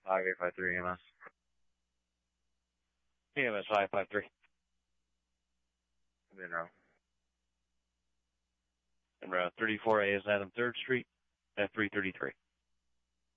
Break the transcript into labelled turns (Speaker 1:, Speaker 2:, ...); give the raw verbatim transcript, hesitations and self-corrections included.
Speaker 1: five eight five three E M S.
Speaker 2: E M S five five three.
Speaker 1: Monroe.
Speaker 2: Monroe, thirty-four A is Adam third Street at three thirty-three.